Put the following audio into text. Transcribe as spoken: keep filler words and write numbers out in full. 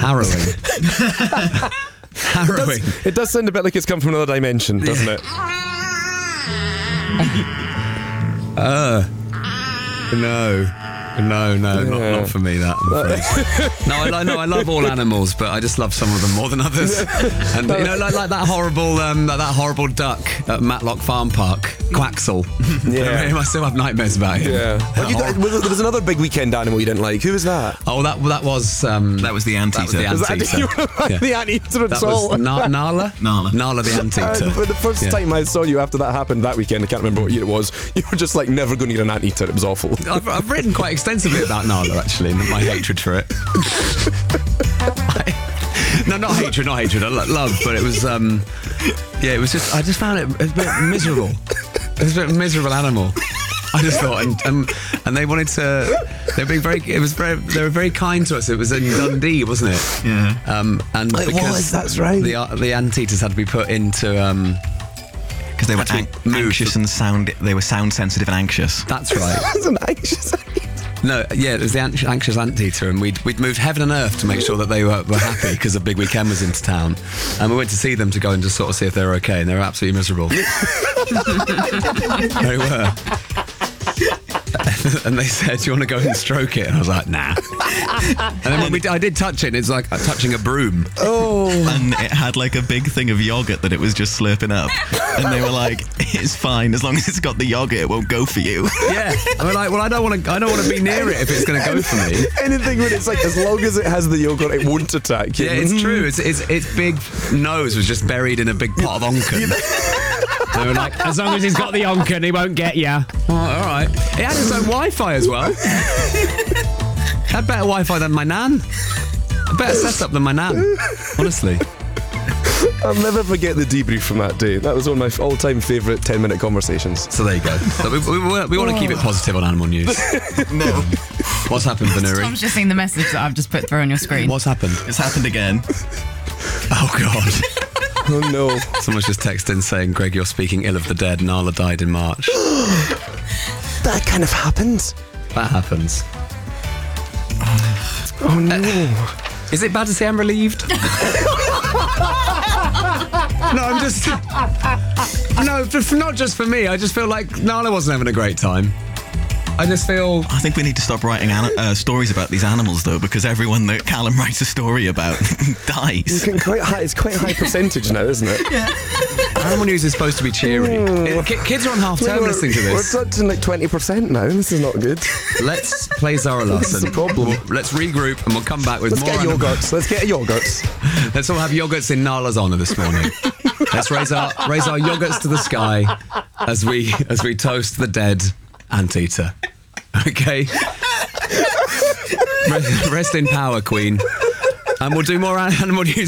Harrowing. Harrowing. It does, it does sound a bit like it's come from another dimension, doesn't it? Uh, no. No, no, Yeah. not, not for me, that, I'm afraid. no, I, no, I love all animals, but I just love some of them more than others. And, you know, like, like that horrible um, like that horrible duck at Matlock Farm Park, Quaxel. Yeah. I still have nightmares about him. Yeah. Well, you got, well, there was another big weekend animal you didn't like. Who was that? Oh, that that was... Um, that was the anteater. That was the Was that, anteater. you were like Yeah. the anteater at That all? was Na- Nala? Nala. Nala the anteater. Uh, for the first Yeah. time I saw you after that happened that weekend, I can't remember what year it was, you were just like never going to get an anteater. It was awful. I've, I've written quite extensively about Nala, actually, and my hatred for it. I, no, not hatred, not hatred. I lo- love, but it was, um, yeah, it was just. I just found it a bit miserable. It was a bit miserable animal. I just thought, and and, and they wanted to. They were being very. It was very. They were very kind to us. It was in Dundee, wasn't it? Yeah. Um, and It because was, that's right. The the anteaters had to be put into. Um, Because they were Actually, an- moved. anxious and sound. They were sound sensitive and anxious. that's right. That's an anxious anteater. No, yeah, it was the anx- anxious anteater, and we'd we'd moved heaven and earth to make sure that they were, were happy because a big weekend was into town, and we went to see them to go and just sort of see if they were okay, and they were absolutely miserable. They were. And they said, "Do you want to go and stroke it?" And I was like, "Nah." And then when we, I did touch it, and it's like touching a broom. Oh. And it had like a big thing of yogurt that it was just slurping up. And they were like, "It's fine as long as it's got the yogurt, it won't go for you." Yeah, I was like, "Well, I don't want to. I don't want to be near it if it's going to go for me." Anything when it's like, as long as it has the yogurt, it won't attack you. Yeah, it's true. It's, it's its big nose was just buried in a big pot of onken. They were like, as long as he's got the onken, he won't get ya. Oh, all right. It had its own Wi-Fi as well. It had better Wi-Fi than my nan. A better setup than my nan. Honestly. I'll never forget the debrief from that day. That was one of my all-time favourite ten-minute conversations. So there you go. So we, we, we, we want to keep it positive on Animal News. No. What's happened, Vanuri? Tom's just seen the message that I've just put through on your screen. What's happened? It's happened again. Oh, God. Oh, no. Someone's just texted in saying, Greg, you're speaking ill of the dead. Nala died in March. That kind of happens. That happens. Oh, no. Uh, is it bad to say I'm relieved? No, I'm just... No, for, for not just for me. I just feel like Nala wasn't having a great time. I just feel... I think we need to stop writing an- uh, stories about these animals, though, because everyone that Callum writes a story about dies. It's quite high, it's quite a high percentage now, isn't it? Yeah. Animal News is supposed to be cheery. It- ki- kids are on half term We're- listening to this. We're touching like twenty percent now. This is not good. Let's play Zara Larsson. the problem. We'll- let's regroup and we'll come back with Let's more... get anim- yogurts. Let's get yogurts. Let's all have yogurts in Nala's honour this morning. Let's raise our raise our yogurts to the sky as we as we toast the dead anteater. Okay? Rest, rest in power, Queen. And we'll do more Animal News